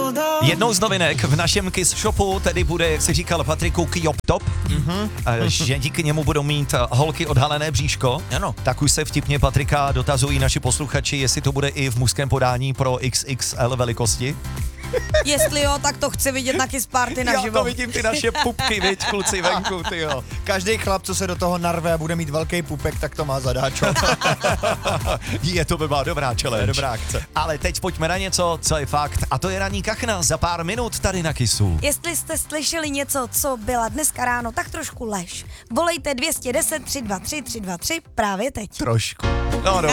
Jednou z novinek v našem Kiss Shopu tedy bude, jak se říkal Patriku, Kyop Top, že díky němu budou mít holky odhalené bříško. Ano. Tak už se vtipně Patrika dotazují naši posluchači, jestli to bude i v mužském podání pro XXL velikosti. Jestli jo, tak to chci vidět na Kiss Party Já naživo. to vidím, ty naše pupky, viď, kluci venku, tyjo. Každý chlap, co se do toho narve a bude mít velký pupek, tak to má zadáčo. To by byla dobrá challenge. Dobrá akce. Ale teď pojďme na něco, co je fakt, a to je ranní kachna za pár minut tady na Kissu. Jestli jste slyšeli něco, co byla dneska ráno, tak trošku lež. Volejte 210 323 323 právě teď. Trošku. No,